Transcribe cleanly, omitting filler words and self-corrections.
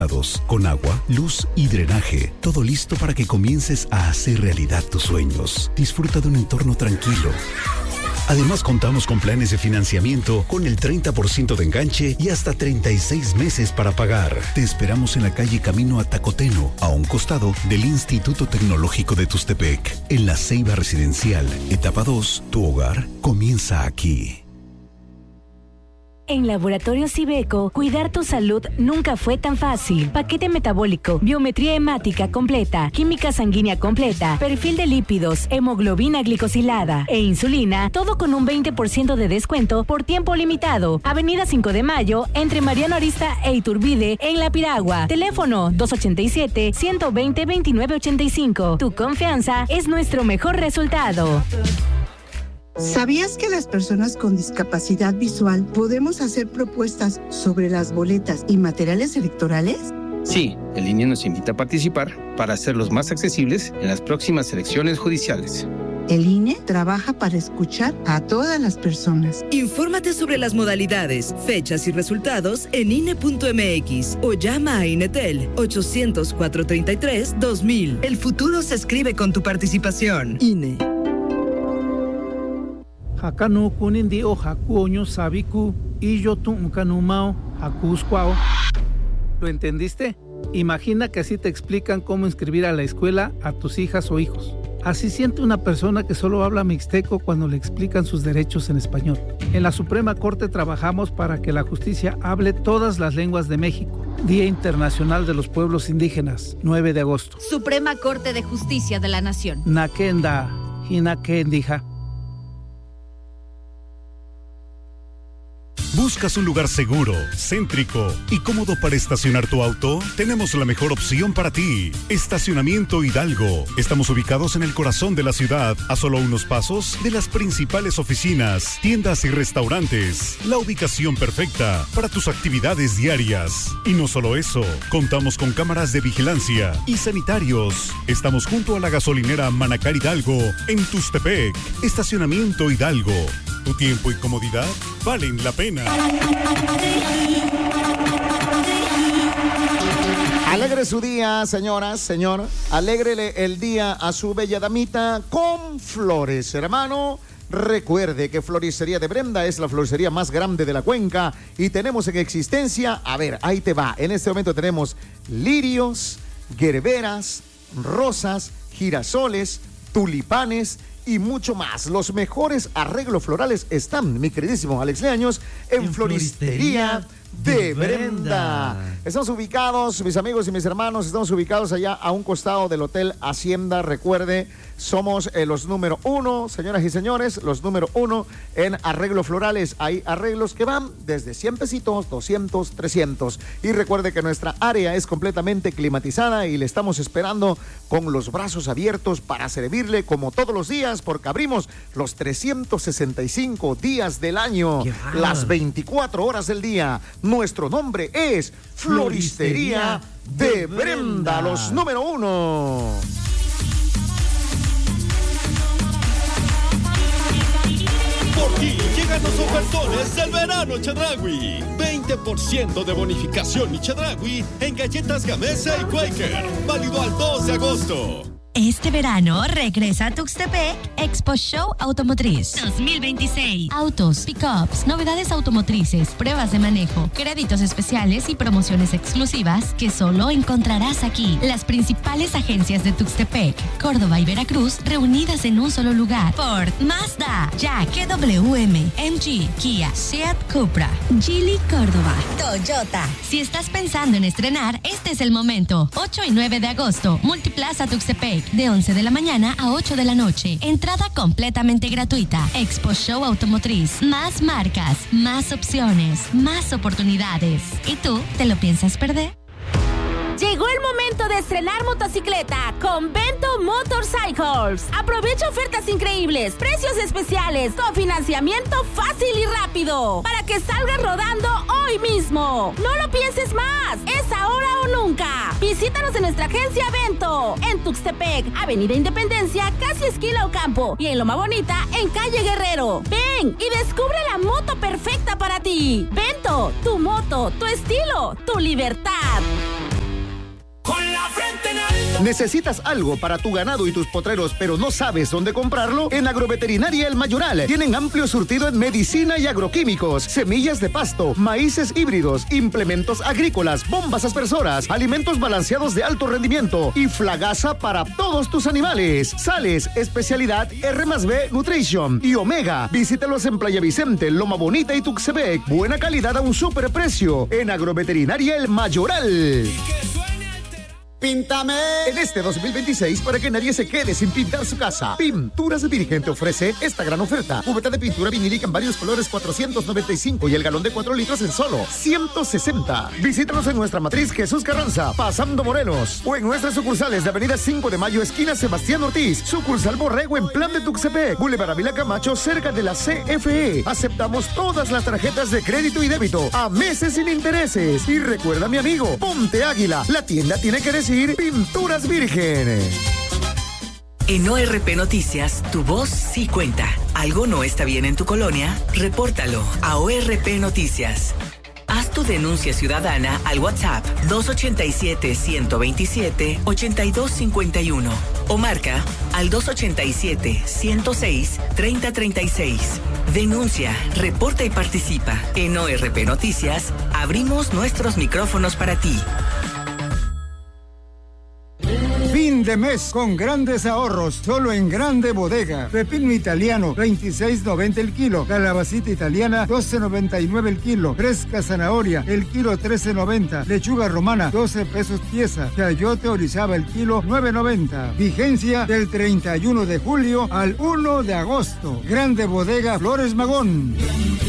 con agua, luz y drenaje. Todo listo para que comiences a hacer realidad tus sueños. Disfruta de un entorno tranquilo. Además, contamos con planes de financiamiento con el 30% de enganche y hasta 36 meses para pagar. Te esperamos en la calle Camino a Tacoteno, a un costado del Instituto Tecnológico de Tuxtepec. En la Ceiba Residencial, etapa 2, tu hogar comienza aquí. En Laboratorios Ibeco, cuidar tu salud nunca fue tan fácil. Paquete metabólico, biometría hemática completa, química sanguínea completa, perfil de lípidos, hemoglobina glicosilada e insulina, todo con un 20% de descuento por tiempo limitado. Avenida 5 de Mayo, entre Mariano Arista e Iturbide, en La Piragua. Teléfono 287-120-2985. Tu confianza es nuestro mejor resultado. ¿Sabías que las personas con discapacidad visual podemos hacer propuestas sobre las boletas y materiales electorales? Sí, el INE nos invita a participar para hacerlos más accesibles en las próximas elecciones judiciales. El INE trabaja para escuchar a todas las personas. Infórmate sobre las modalidades, fechas y resultados en INE.mx o llama a INETEL 800-433-2000. El futuro se escribe con tu participación. INE. Hakanu kunindi o hakuoño sabiku y yo tu kanumao hakuskwao. ¿Lo entendiste? Imagina que así te explican cómo inscribir a la escuela a tus hijas o hijos. Así siente una persona que solo habla mixteco cuando le explican sus derechos en español. En la Suprema Corte trabajamos para que la justicia hable todas las lenguas de México. Día Internacional de los Pueblos Indígenas, 9 de agosto. Suprema Corte de Justicia de la Nación. Nakenda, hinakendija. ¿Buscas un lugar seguro, céntrico y cómodo para estacionar tu auto? Tenemos la mejor opción para ti. Estacionamiento Hidalgo. Estamos ubicados en el corazón de la ciudad, a solo unos pasos de las principales oficinas, tiendas y restaurantes. La ubicación perfecta para tus actividades diarias. Y no solo eso, contamos con cámaras de vigilancia y sanitarios. Estamos junto a la gasolinera Manacar Hidalgo, en Tuxtepec. Estacionamiento Hidalgo. Tu tiempo y comodidad valen la pena. Alegre su día, señoras, señor. Alégrele el día a su bella damita con flores, hermano. Recuerde que Floristería de Brenda es la floristería más grande de la cuenca y tenemos en existencia, a ver, ahí te va. En este momento tenemos lirios, gerberas, rosas, girasoles, tulipanes y mucho más. Los mejores arreglos florales están, mi queridísimo Alex Leaños, en Floristería de Brenda. Estamos ubicados, mis amigos y mis hermanos, estamos ubicados allá a un costado del Hotel Hacienda. Recuerde, somos los número 1, señoras y señores, los número 1 en arreglos florales. Hay arreglos que van desde 100 pesitos, 200, 300. Y recuerde que nuestra área es completamente climatizada y le estamos esperando con los brazos abiertos para servirle como todos los días, porque abrimos los 365 días del año, las 24 horas del día. Nuestro nombre es Floristería de Brenda, los número 1. Por ti llegan los ofertones del verano Chedraui. 20% de bonificación y Chedraui en galletas Gamesa y Quaker. Válido al 2 de agosto. Este verano regresa a Tuxtepec Expo Show Automotriz 2026. Autos, pickups, novedades automotrices, pruebas de manejo, créditos especiales y promociones exclusivas que solo encontrarás aquí. Las principales agencias de Tuxtepec, Córdoba y Veracruz reunidas en un solo lugar. Ford, Mazda, Jack, KWM, MG, Kia, Seat, Cupra, Geely, Córdoba, Toyota. Si estás pensando en estrenar, este es el momento. 8 y 9 de agosto, Multiplaza Tuxtepec. De 11 de la mañana a 8 de la noche. Entrada completamente gratuita. Expo Show Automotriz. Más marcas, más opciones, más oportunidades. ¿Y tú, te lo piensas perder? Llegó el momento de estrenar motocicleta con Bento Motorcycles. Aprovecha ofertas increíbles, precios especiales, con financiamiento fácil y rápido, para que salgas rodando hoy mismo. No lo pienses más, es ahora o nunca. Visítanos en nuestra agencia Bento, en Tuxtepec, Avenida Independencia, casi esquina Ocampo, y en Loma Bonita, en calle Guerrero. Ven y descubre la moto perfecta para ti. Bento, tu moto, tu estilo, tu libertad. ¿Necesitas algo para tu ganado y tus potreros, pero no sabes dónde comprarlo? En Agroveterinaria El Mayoral tienen amplio surtido en medicina y agroquímicos, semillas de pasto, maíces híbridos, implementos agrícolas, bombas aspersoras, alimentos balanceados de alto rendimiento y flagaza para todos tus animales. Sales, especialidad R+B Nutrition y Omega. Visítalos en Playa Vicente, Loma Bonita y Tuxtepec. Buena calidad a un superprecio en Agroveterinaria El Mayoral. Píntame. En este 2026, para que nadie se quede sin pintar su casa, Pinturas Virgen te ofrece esta gran oferta. Cubeta de pintura vinílica en varios colores, 495, y el galón de 4 litros en solo 160. Visítanos en nuestra matriz Jesús Carranza, pasando Morelos, o en nuestras sucursales de Avenida 5 de Mayo, esquina Sebastián Ortiz, sucursal Borrego en Plan de Tuxtepec, Boulevard Avila Camacho, cerca de la CFE. Aceptamos todas las tarjetas de crédito y débito a meses sin intereses. Y recuerda, mi amigo, ponte Águila, la tienda tiene que decir Pinturas Virgen. En ORP Noticias, tu voz sí cuenta. ¿Algo no está bien en tu colonia? Repórtalo a ORP Noticias. Haz tu denuncia ciudadana al WhatsApp 287-127-8251 o marca al 287-106-3036. Denuncia, reporta y participa. En ORP Noticias, abrimos nuestros micrófonos para ti. Fin de mes con grandes ahorros, solo en Grande Bodega. Pepino italiano, 26.90 el kilo. Calabacita italiana, 12.99 el kilo. Fresca zanahoria, el kilo 13.90. Lechuga romana, 12 pesos pieza. Chayote orizaba el kilo, 9.90. Vigencia del 31 de julio al 1 de agosto. Grande Bodega Flores Magón.